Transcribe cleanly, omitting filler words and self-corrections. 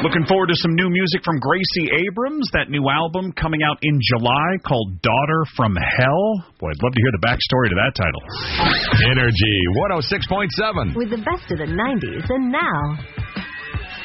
Looking forward to some new music from Gracie Abrams. That new album coming out in July called Daughter from Hell. Boy, I'd love to hear the backstory to that title. Energy 106.7. With the best of the 90s and now.